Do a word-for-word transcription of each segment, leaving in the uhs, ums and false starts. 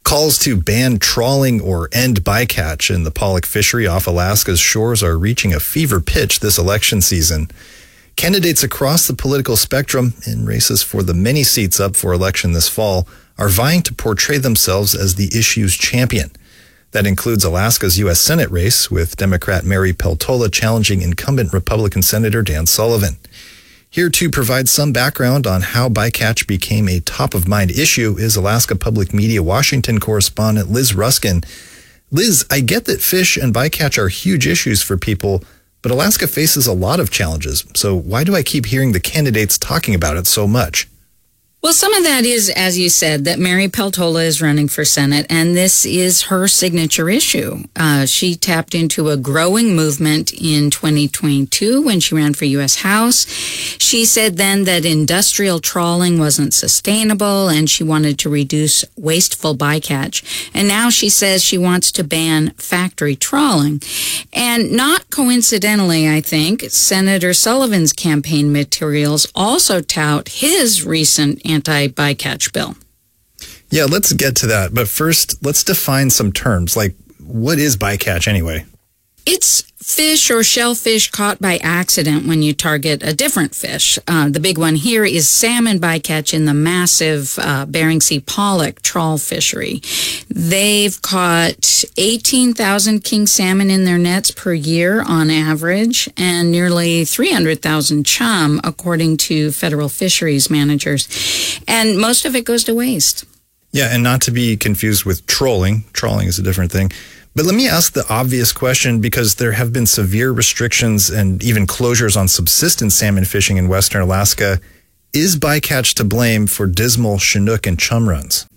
Calls to ban trawling or end bycatch in the pollock fishery off Alaska's shores are reaching a fever pitch this election season. Candidates across the political spectrum in races for the many seats up for election this fall are vying to portray themselves as the issue's champion. That includes Alaska's U S Senate race, with Democrat Mary Peltola challenging incumbent Republican Senator Dan Sullivan. Here to provide some background on how bycatch became a top-of-mind issue is Alaska Public Media Washington correspondent Liz Ruskin. Liz, I get that fish and bycatch are huge issues for people, but Alaska faces a lot of challenges. So why do I keep hearing the candidates talking about it so much? Well, some of that is, as you said, that Mary Peltola is running for Senate, and this is her signature issue. Uh, she tapped into a growing movement in twenty twenty-two when she ran for U S House. She said then that industrial trawling wasn't sustainable, and she wanted to reduce wasteful bycatch. And now she says she wants to ban factory trawling. And not coincidentally, I think, Senator Sullivan's campaign materials also tout his recent anti-bycatch bill. Yeah, let's get to that. But first, let's define some terms. Like, what is bycatch anyway? It's fish or shellfish caught by accident when you target a different fish. Uh, the big one here is salmon bycatch in the massive uh, Bering Sea pollock trawl fishery. They've caught eighteen thousand king salmon in their nets per year on average, and nearly three hundred thousand chum, according to federal fisheries managers. And most of it goes to waste. Yeah, and not to be confused with trolling. Trawling is a different thing. But let me ask the obvious question, because there have been severe restrictions and even closures on subsistence salmon fishing in western Alaska. Is bycatch to blame for dismal Chinook and chum runs?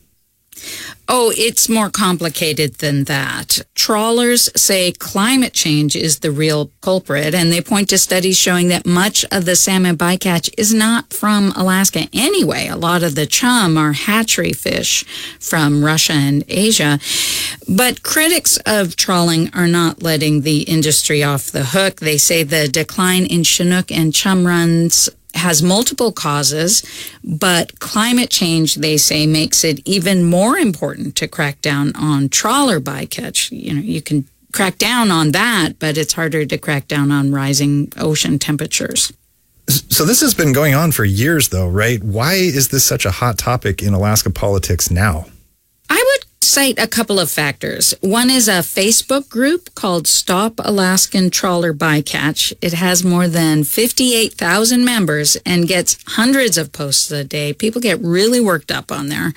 Oh, it's more complicated than that. Trawlers say climate change is the real culprit, and they point to studies showing that much of the salmon bycatch is not from Alaska anyway. A lot of the chum are hatchery fish from Russia and Asia. But critics of trawling are not letting the industry off the hook. They say the decline in Chinook and chum runs has multiple causes, but climate change, they say, makes it even more important to crack down on trawler bycatch. You know, you can crack down on that, but it's harder to crack down on rising ocean temperatures. So this has been going on for years, though, right? Why is this such a hot topic in Alaska politics now? I would cite a couple of factors. One is a Facebook group called Stop Alaskan Trawler Bycatch. It has more than fifty-eight thousand members and gets hundreds of posts a day. People get really worked up on there.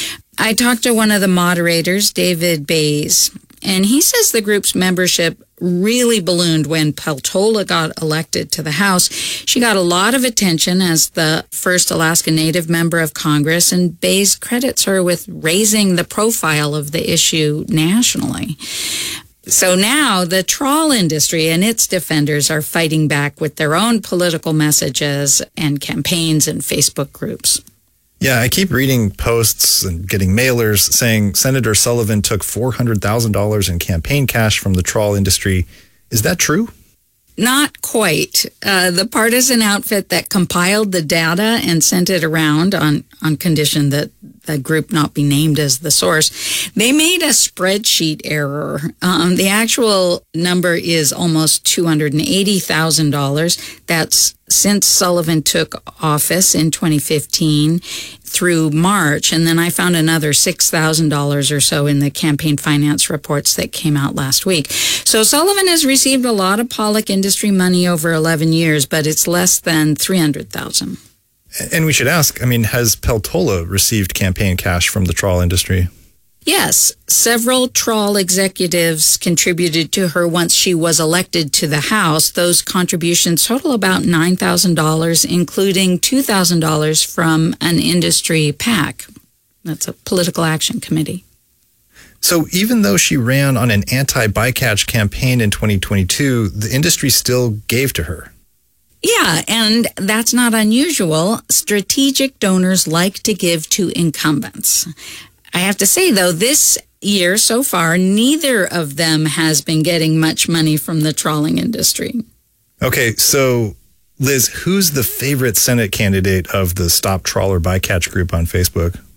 I talked to one of the moderators, David Bays, and he says the group's membership really ballooned when Peltola got elected to the House. She got a lot of attention as the first Alaska Native member of Congress, and Bays credits her with raising the profile of the issue nationally. So now the trawl industry and its defenders are fighting back with their own political messages and campaigns and Facebook groups. Yeah, I keep reading posts and getting mailers saying Senator Sullivan took four hundred thousand dollars in campaign cash from the trawl industry. Is that true? Not quite. Uh, the partisan outfit that compiled the data and sent it around on, on condition that the group not be named as the source, they made a spreadsheet error. Um, the actual number is almost two hundred eighty thousand dollars. That's since Sullivan took office in twenty fifteen through March. And then I found another six thousand dollars or so in the campaign finance reports that came out last week. So Sullivan has received a lot of pollock industry money over eleven years, but it's less than three hundred thousand dollars. And we should ask, I mean, has Peltola received campaign cash from the trawl industry? Yes, several trawl executives contributed to her once she was elected to the House. Those contributions total about nine thousand dollars, including two thousand dollars from an industry PAC. That's a political action committee. So even though she ran on an anti-bycatch campaign in twenty twenty-two, the industry still gave to her. Yeah, and that's not unusual. Strategic donors like to give to incumbents. I have to say, though, this year so far, neither of them has been getting much money from the trawling industry. Okay, so Liz, who's the favorite Senate candidate of the Stop Trawler Bycatch group on Facebook?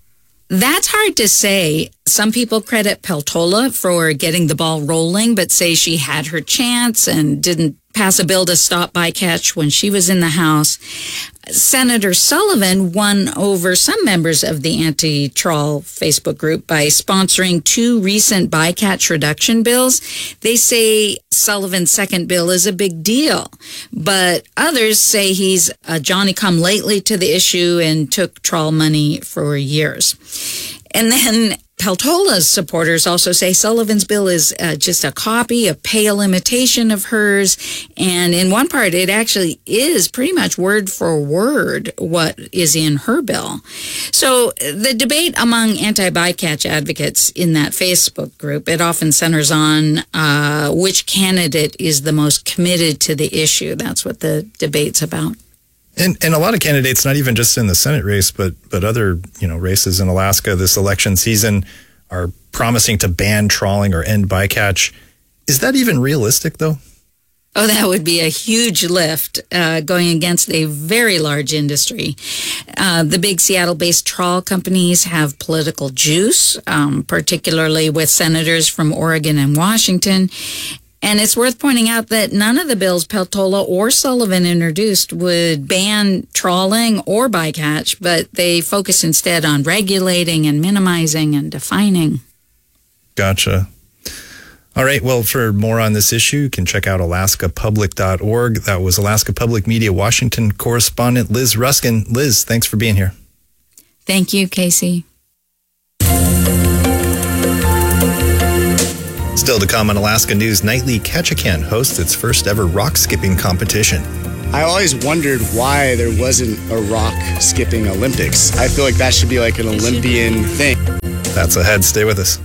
That's hard to say. Some people credit Peltola for getting the ball rolling, but say she had her chance and didn't pass a bill to stop bycatch when she was in the House. Senator Sullivan won over some members of the anti-trawl Facebook group by sponsoring two recent bycatch reduction bills. They say Sullivan's second bill is a big deal, but others say he's a Johnny-come-lately to the issue and took trawl money for years. And then Peltola's supporters also say Sullivan's bill is uh, just a copy, a pale imitation of hers. And in one part, it actually is pretty much word for word what is in her bill. So the debate among anti-bycatch advocates in that Facebook group, it often centers on uh, which candidate is the most committed to the issue. That's what the debate's about. And, and a lot of candidates, not even just in the Senate race, but but other you know races in Alaska this election season, are promising to ban trawling or end bycatch. Is that even realistic, though? Oh, that would be a huge lift uh, going against a very large industry. Uh, the big Seattle-based trawl companies have political juice, um, particularly with senators from Oregon and Washington. And it's worth pointing out that none of the bills Peltola or Sullivan introduced would ban trawling or bycatch, but they focus instead on regulating and minimizing and defining. Gotcha. All right. Well, for more on this issue, you can check out alaska public dot org. That was Alaska Public Media Washington correspondent Liz Ruskin. Liz, thanks for being here. Thank you, Casey. Still to come on Alaska News Nightly, Ketchikan hosts its first ever rock skipping competition. I always wondered why there wasn't a rock skipping Olympics. I feel like that should be like an Olympian thing. That's ahead. Stay with us.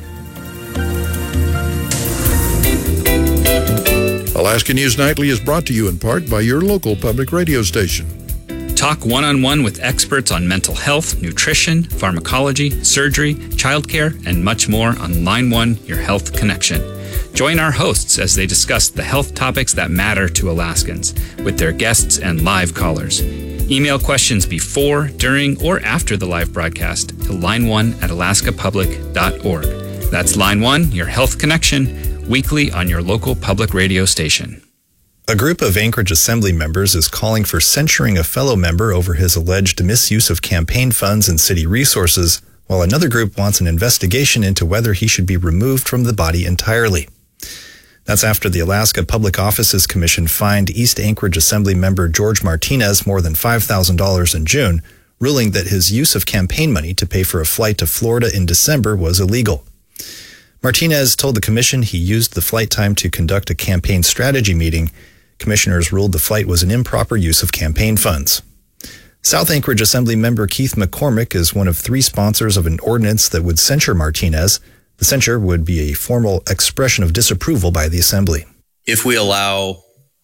Alaska News Nightly is brought to you in part by your local public radio station. Talk one-on-one with experts on mental health, nutrition, pharmacology, surgery, childcare, and much more on Line One, Your Health Connection. Join our hosts as they discuss the health topics that matter to Alaskans with their guests and live callers. Email questions before, during, or after the live broadcast to line one at alaska public dot org. That's Line One, Your Health Connection, weekly on your local public radio station. A group of Anchorage Assembly members is calling for censuring a fellow member over his alleged misuse of campaign funds and city resources, while another group wants an investigation into whether he should be removed from the body entirely. That's after the Alaska Public Offices Commission fined East Anchorage Assembly member George Martinez more than five thousand dollars in June, ruling that his use of campaign money to pay for a flight to Florida in December was illegal. Martinez told the commission he used the flight time to conduct a campaign strategy meeting. Commissioners ruled the flight was an improper use of campaign funds. South Anchorage Assembly member Keith McCormick is one of three sponsors of an ordinance that would censure Martinez. The censure would be a formal expression of disapproval by the Assembly. If we allow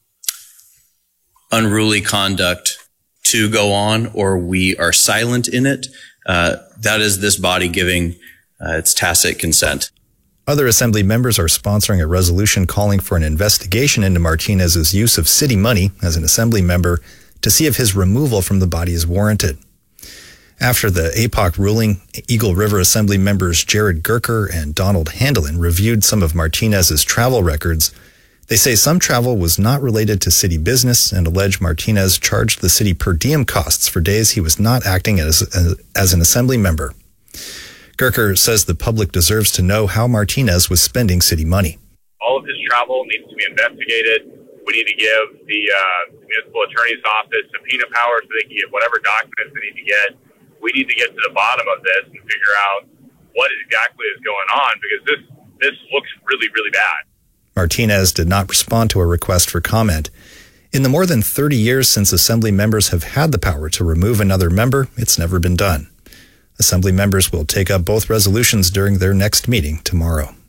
unruly conduct to go on or we are silent in it, uh, that is this body giving uh, its tacit consent. Other Assembly members are sponsoring a resolution calling for an investigation into Martinez's use of city money as an Assembly member to see if his removal from the body is warranted. After the A P O C ruling, Eagle River Assembly members Jared Gerker and Donald Handelin reviewed some of Martinez's travel records. They say some travel was not related to city business and allege Martinez charged the city per diem costs for days he was not acting as, as an Assembly member. Gerker says the public deserves to know how Martinez was spending city money. All of his travel needs to be investigated. We need to give the uh, municipal attorney's office subpoena power so they can get whatever documents they need to get. We need to get to the bottom of this and figure out what exactly is going on because this this looks really, really bad. Martinez did not respond to a request for comment. In the more than thirty years since Assembly members have had the power to remove another member, it's never been done. Assembly members will take up both resolutions during their next meeting tomorrow.